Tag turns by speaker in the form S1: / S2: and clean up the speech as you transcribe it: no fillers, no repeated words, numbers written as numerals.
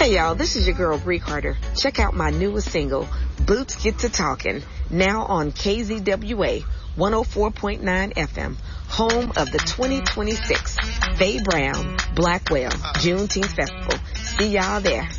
S1: y'all, this is your girl Bree Carter. Check out my newest single, Boots Get to Talking, now on KZWA 104.9 FM, home of the 2026 Faye Brown Black Whale Juneteenth Festival. See y'all there.